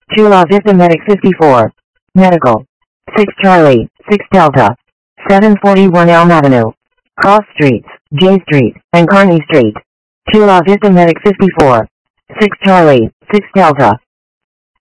Chula Vista Medic 54. Medical. 6 Charlie, 6 Delta. 741 Elm Avenue. Cross Streets, J Street, and Kearney Street. Chula Vista Medic 54. 6 Charlie, 6 Delta.